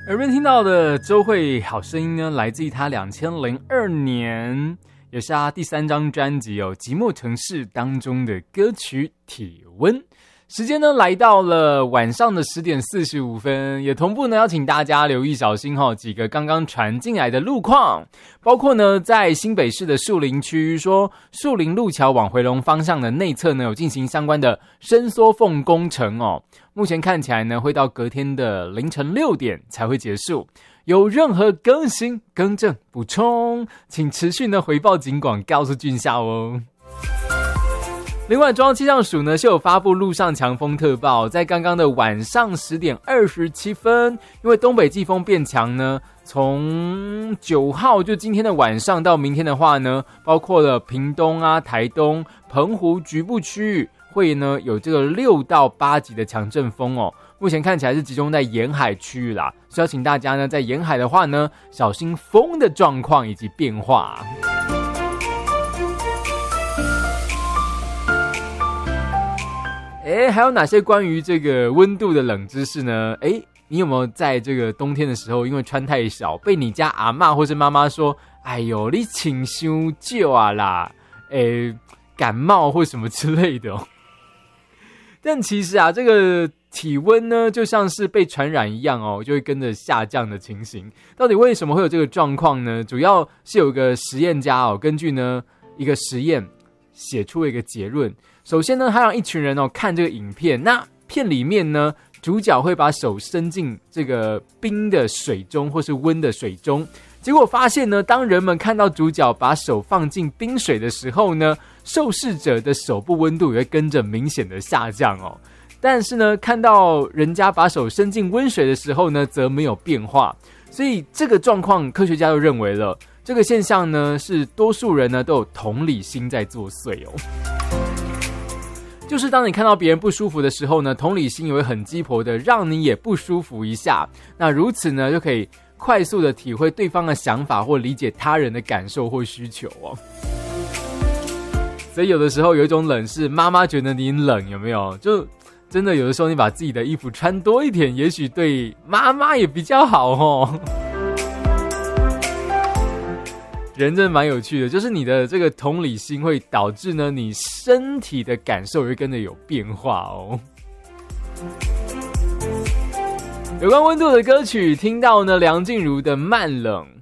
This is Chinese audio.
耳边听到的周蕙好声音呢，来自于她2002年，也是她第3张专辑《寂寞城市》当中的歌曲《体温》。时间呢来到了晚上的10点45分，也同步呢要请大家留意小心几个刚刚传进来的路况，包括呢在新北市的树林区，说树林路桥往回龙方向的内侧呢有进行相关的伸缩缝工程目前看起来呢会到隔天的凌晨6点才会结束。有任何更新、更正、补充，请持续呢回报警广告诉俊孝哦。另外，中央气象署呢是有发布陆上强风特报，在刚刚的晚上10点27分，因为东北季风变强呢，从9号就今天的晚上到明天的话呢，包括了屏东啊、台东、澎湖局部区域会呢有这个6到8级的强阵风目前看起来是集中在沿海区域啦，所以要请大家呢在沿海的话呢，小心风的状况以及变化。还有哪些关于这个温度的冷知识呢？你有没有在这个冬天的时候，因为穿太少，被你家阿嬷或是妈妈说，哎呦，你穿伤少啊啦，感冒或什么之类的但其实啊，这个体温呢，就像是被传染一样就会跟着下降的情形。到底为什么会有这个状况呢？主要是有一个实验家根据呢一个实验写出了一个结论。首先呢，他让一群人看这个影片，那片里面呢，主角会把手伸进这个冰的水中或是温的水中，结果发现呢，当人们看到主角把手放进冰水的时候呢，受试者的手部温度也会跟着明显的下降但是呢，看到人家把手伸进温水的时候呢，则没有变化。所以这个状况，科学家就认为了，这个现象呢，是多数人呢都有同理心在作祟就是当你看到别人不舒服的时候呢，同理心也会很鸡婆的让你也不舒服一下。那如此呢，就可以快速的体会对方的想法或理解他人的感受或需求所以有的时候有一种冷是妈妈觉得你冷，有没有？就真的有的时候你把自己的衣服穿多一点，也许对妈妈也比较好人真的蛮有趣的，就是你的这个同理心会导致呢，你身体的感受也会跟着有变化有关温度的歌曲，听到呢梁静茹的《慢冷》，